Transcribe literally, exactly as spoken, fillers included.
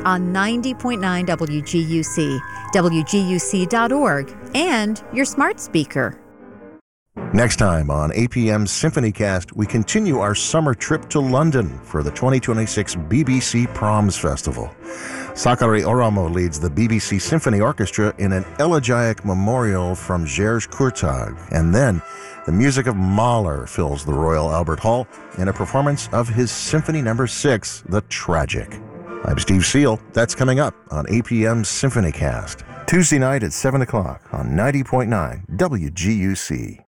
on ninety point nine W G U C, W G U C dot org, and your smart speaker. Next time on A P M's SymphonyCast, we continue our summer trip to London for the twenty twenty-six B B C Proms Festival. Sakari Oramo leads the B B C Symphony Orchestra in an elegiac memorial from Georges Courtag, and then the music of Mahler fills the Royal Albert Hall in a performance of his Symphony Number six, The Tragic. I'm Steve Seal. That's coming up on A P M's SymphonyCast, Tuesday night at seven o'clock on ninety point nine W G U C.